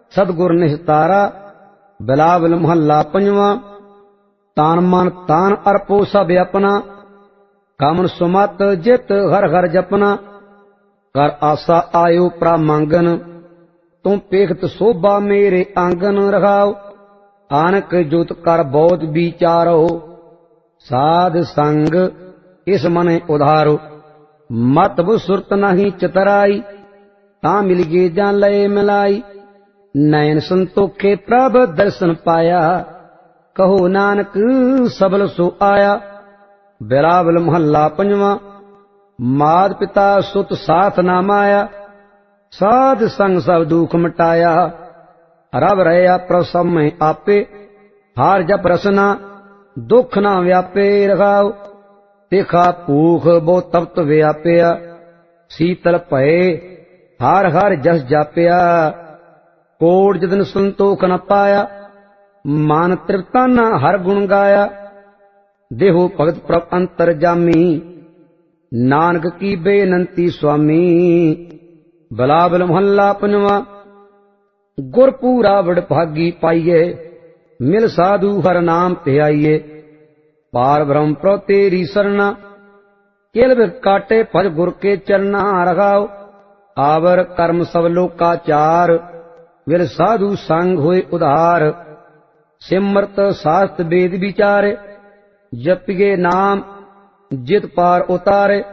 सतगुर निस्तारा। बिलावल महला पंजवा। तान मन तान अर्पो सब अपना, कामन सुमत जित हर हर जपना। कर आसा आयो प्रामंगन, तुम पेखत शोभा मेरे आंगन रखाओ। आनक जुत कर बहुत विचारो, साध संग इस मने उधारो। मत वो सुरत नहीं चतराई, ता मिल गे जान लय मिलाई। नयन संतोखे प्रभ दर्शन पाया, कहो नानक सबल सो आया। बिलावल महला पंजवा। मात पिता सुत साथ ना माया, साध संग सब दुख मिटाया। रब रया प्रसव में आपे, हार जप रसना दुख ना व्यापे रखाओ। देखा भूख बो तप्त व्यापया, शीतल भये हार हार जस जापया। कोट जतन संतोख न पाया, मान तृप्ता न हर गुण गाया। देहो भगत प्रभ अंतर जामी, नानक की बेनंती स्वामी। बिलावल महला पंजवा। गुर पूरा बड़ भागी पाइये, मिल साधु हर नाम ध्याइये। पार ब्रह्म प्रो तेरी सरना, केल बिख काटे भज गुर के चरना रखाओ। आवर कर्म सब लोका चार, विर साधु संग होए उधार। सिमरत शास्त्र वेद विचारे, जपिगे नाम जित पार उतारे।